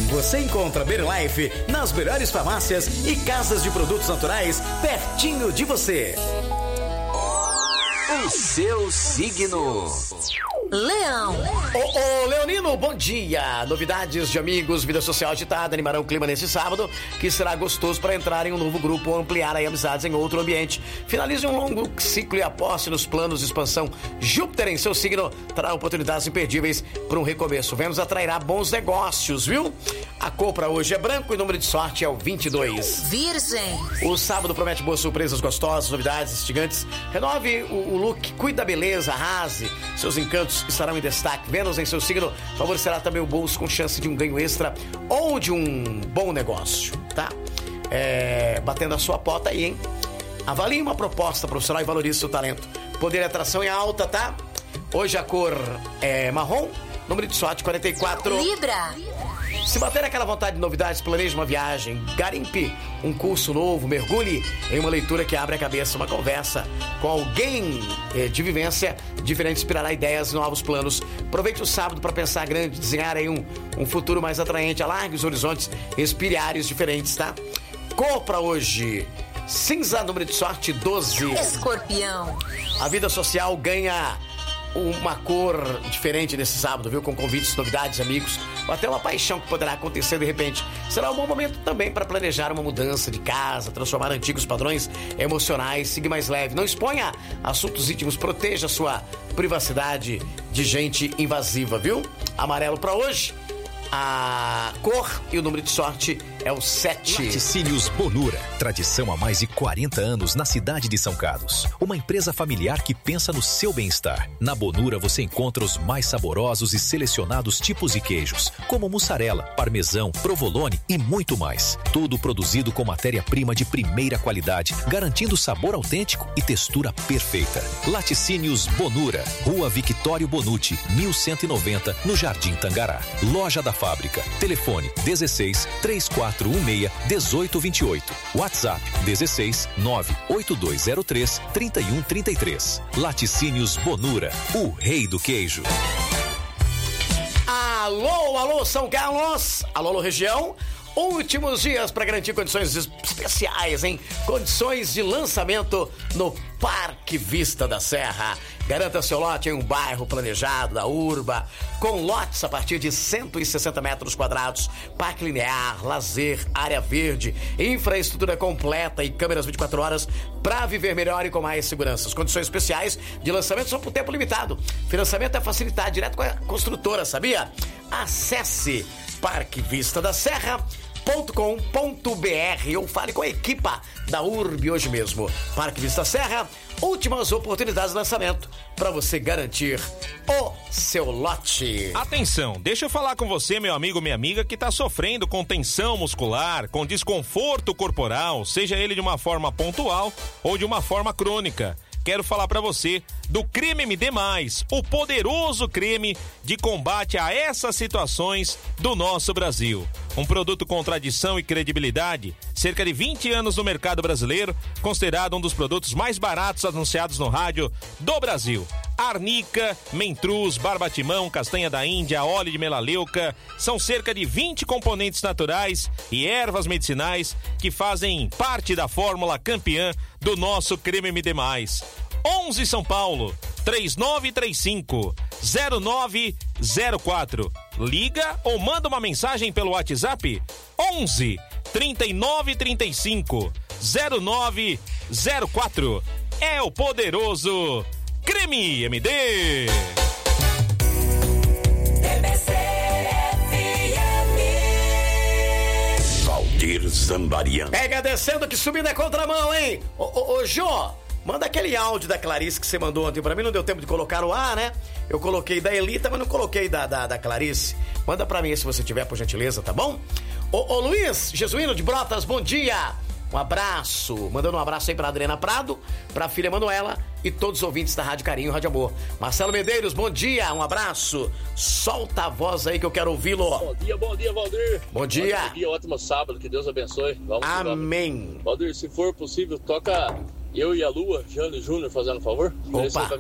Você encontra Berlife nas melhores farmácias e casas de produtos naturais pertinho de você. O seu signo. Leão. Ô, Leonino, bom dia. Novidades de amigos, vida social agitada, animarão o clima nesse sábado, que será gostoso para entrar em um novo grupo ou ampliar aí amizades em outro ambiente. Finalize um longo ciclo e aposte nos planos de expansão. Júpiter em seu signo terá oportunidades imperdíveis para um recomeço. Vênus atrairá bons negócios, viu? A cor para hoje é branco e o número de sorte é o 22. Virgem. O sábado promete boas surpresas gostosas, novidades instigantes. Renove o look, cuide da beleza, arrase. Seus encantos estarão em destaque. Vênus em seu signo favorecerá também o bolso com chance de um ganho extra ou de um bom negócio, tá? Batendo a sua porta aí, hein? Avalie uma proposta profissional e valorize seu talento. Poder e atração em alta, tá? Hoje a cor é marrom, número de sorte 44. Libra. Se bater aquela vontade de novidades, planeje uma viagem, garimpe um curso novo, mergulhe em uma leitura que abre a cabeça, uma conversa com alguém de vivência diferente, inspirará ideias e novos planos. Aproveite o sábado para pensar grande, desenhar aí um futuro mais atraente, alargue os horizontes, respire áreas diferentes, tá? Cor para hoje, cinza, número de sorte 12. Escorpião. A vida social ganha uma cor diferente nesse sábado, viu? Com convites, novidades, amigos, ou até uma paixão que poderá acontecer de repente. Será um bom momento também para planejar uma mudança de casa, transformar antigos padrões emocionais, seguir mais leve. Não exponha assuntos íntimos, proteja sua privacidade de gente invasiva, viu? Amarelo para hoje. A cor e o número de sorte é o 7. Laticínios Bonura, tradição há mais de 40 anos na cidade de São Carlos. Uma empresa familiar que pensa no seu bem-estar. Na Bonura você encontra os mais saborosos e selecionados tipos de queijos, como mussarela, parmesão, provolone e muito mais. Tudo produzido com matéria-prima de primeira qualidade, garantindo sabor autêntico e textura perfeita. Laticínios Bonura, Rua Victório Bonucci, 1190, no Jardim Tangará. Loja da Fábrica. Telefone 16 3416 1828. WhatsApp 16 98203 3133. Laticínios Bonura, o rei do queijo. Alô, São Carlos. Alô, região. Últimos dias para garantir condições especiais, hein? Condições de lançamento no Parque Vista da Serra. Garanta seu lote em um bairro planejado da Urba, com lotes a partir de 160 metros quadrados, parque linear, lazer, área verde, infraestrutura completa e câmeras 24 horas para viver melhor e com mais segurança. As condições especiais de lançamento são por tempo limitado. Financiamento é facilitado direto com a construtora, sabia? Acesse parquevistadaserra.com.br ou fale com a equipa da Urb hoje mesmo. Parque Vista Serra, últimas oportunidades de lançamento para você garantir o seu lote. Atenção, deixa eu falar com você, meu amigo, minha amiga, que tá sofrendo com tensão muscular, com desconforto corporal, seja ele de uma forma pontual ou de uma forma crônica. Quero falar pra você do Creme MD+, o poderoso creme de combate a essas situações do nosso Brasil. Um produto com tradição e credibilidade, cerca de 20 anos no mercado brasileiro, considerado um dos produtos mais baratos anunciados no rádio do Brasil. Arnica, mentruz, barbatimão, castanha da Índia, óleo de melaleuca, são cerca de 20 componentes naturais e ervas medicinais que fazem parte da fórmula campeã do nosso Creme MD+. 11 São Paulo, 3935-0904. Liga ou manda uma mensagem pelo WhatsApp 11 3935-0904. É o poderoso Creme MD. Valdir Zambarian. Pega descendo que subindo é contramão, hein? Ô, Jô, manda aquele áudio da Clarice que você mandou ontem pra mim, não deu tempo de colocar no ar, né? Eu coloquei da Elita, mas não coloquei da Clarice. Manda pra mim se você tiver, por gentileza, tá bom? Ô, Luiz Jesuíno de Brotas, bom dia! Um abraço, mandando um abraço aí pra Adriana Prado, pra filha Manuela e todos os ouvintes da Rádio Carinho, Rádio Amor. Marcelo Medeiros, bom dia, um abraço. Solta a voz aí que eu quero ouvi-lo. Bom dia, Valdir. Bom dia. Bom dia, ótimo sábado, que Deus abençoe. Amém. Valdir, se for possível, toca Eu e a Lua, Jânio Júnior, fazendo um favor. Opa.